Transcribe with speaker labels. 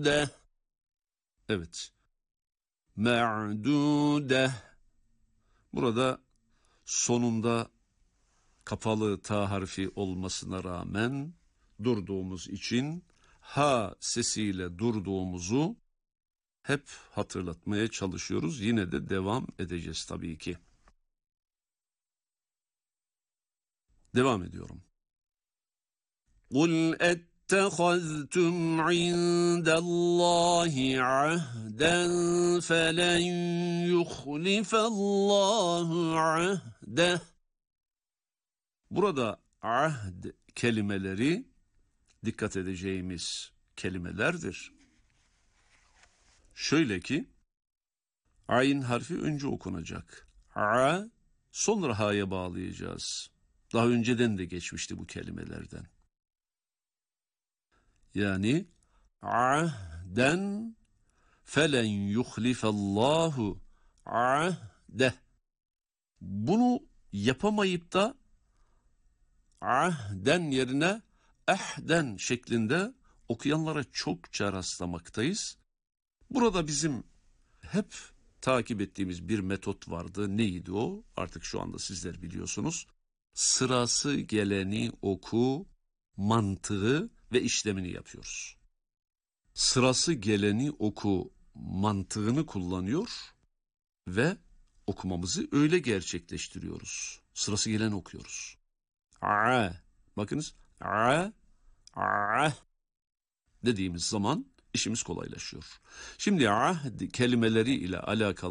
Speaker 1: Me'dude. Evet. Me'dude. Burada sonunda kapalı ta harfi olmasına rağmen durduğumuz için ha sesiyle durduğumuzu hep hatırlatmaya çalışıyoruz. Yine de devam edeceğiz tabii ki. Devam ediyorum. قُلْ اتَّخَذْتُمْ عِندَ اللّٰهِ عَهْدًا فَلَنْ يُخْلِفَ اللّٰهُ عَهْدَهُ. Burada ahd kelimeleri dikkat edeceğimiz kelimelerdir. Şöyle ki, ayn harfi önce okunacak. A, sonra ha'ya bağlayacağız. Daha önceden de geçmişti bu kelimelerden. Yani ahden felen yuhlifallahu ahdeh. Bunu yapamayıp da ahden yerine ahden şeklinde okuyanlara çokça rastlamaktayız. Burada bizim hep takip ettiğimiz bir metot vardı. Neydi o? Artık şu anda sizler biliyorsunuz. Sırası geleni oku, mantığı ve işlemini yapıyoruz. Sırası geleni oku mantığını kullanıyor ve okumamızı öyle gerçekleştiriyoruz. Sırası geleni okuyoruz. A, bakınız a dediğimiz zaman işimiz kolaylaşıyor. Şimdi ahd kelimeleri ile alakalı